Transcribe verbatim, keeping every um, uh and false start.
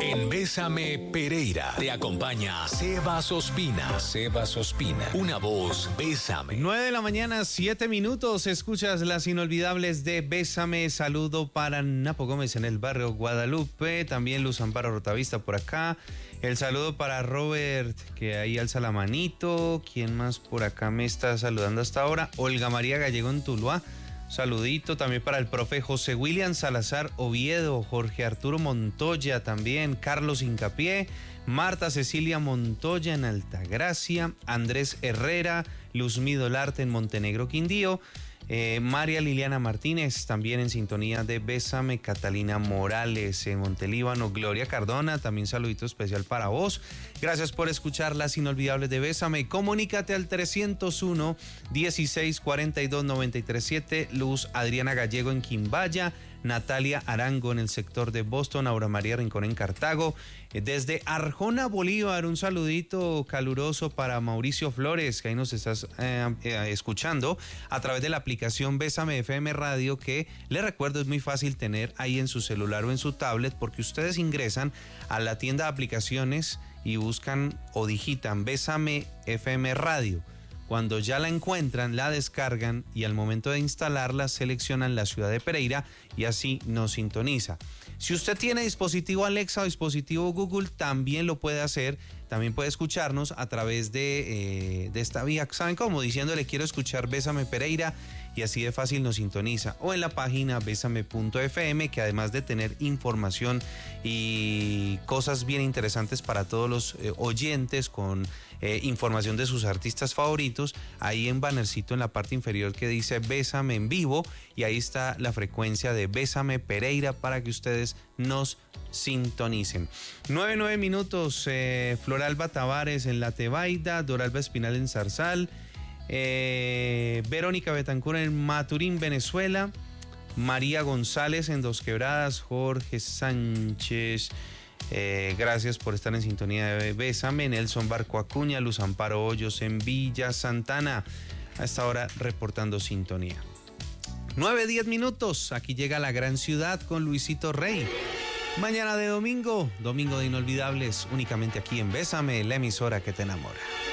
En Bésame Pereira te acompaña Sebas Ospina. Sebas Ospina, una voz, Bésame. nueve de la mañana, siete minutos. Escuchas las inolvidables de Bésame. Saludo para Napo Gómez en el barrio Guadalupe. También Luz Amparo Rotavista por acá. El saludo para Robert, que ahí alza la manito. ¿Quién más por acá me está saludando hasta ahora? Olga María Gallego en Tuluá. Saludito también para el profe José William Salazar Oviedo, Jorge Arturo Montoya también, Carlos Incapié, Marta Cecilia Montoya en Altagracia, Andrés Herrera, Luzmí Dolarte en Montenegro Quindío, eh, María Liliana Martínez también en sintonía de Bésame, Catalina Morales en Montelíbano, Gloria Cardona, también saludito especial para vos. Gracias por escuchar las inolvidables de Bésame. Comunícate al trescientos uno, dieciséis cuarenta y dos, noventa y tres siete, Luz Adriana Gallego en Quimbaya, Natalia Arango en el sector de Boston, Aura María Rincón en Cartago. Desde Arjona, Bolívar, un saludito caluroso para Mauricio Flores, que ahí nos estás eh, eh, escuchando a través de la aplicación Bésame F M Radio, que le recuerdo es muy fácil tener ahí en su celular o en su tablet, porque ustedes ingresan a la tienda de aplicaciones y buscan o digitan Bésame F M Radio. Cuando ya la encuentran, la descargan y al momento de instalarla seleccionan la ciudad de Pereira y así nos sintoniza. Si usted tiene dispositivo Alexa o dispositivo Google, también lo puede hacer. También puede escucharnos a través de, eh, de esta vía, ¿saben cómo? Diciéndole quiero escuchar Bésame Pereira y así de fácil nos sintoniza. O en la página bésame punto f m, que además de tener información y cosas bien interesantes para todos los eh, oyentes con eh, información de sus artistas favoritos, ahí en bannercito en la parte inferior que dice Bésame en vivo y ahí está la frecuencia de Bésame Pereira para que ustedes nos sintonicen. nueve, nueve minutos, eh, Floralba Tavares en La Tebaida, Doralba Espinal en Zarzal, eh, Verónica Betancur en Maturín, Venezuela, María González en Dos Quebradas, Jorge Sánchez, eh, gracias por estar en sintonía de Bésame, Nelson Barco Acuña, Luz Amparo Hoyos en Villa Santana, a esta hora reportando sintonía. nueve, diez minutos, aquí llega La Gran Ciudad con Luisito Rey. Mañana de domingo, domingo de inolvidables, únicamente aquí en Bésame, la emisora que te enamora.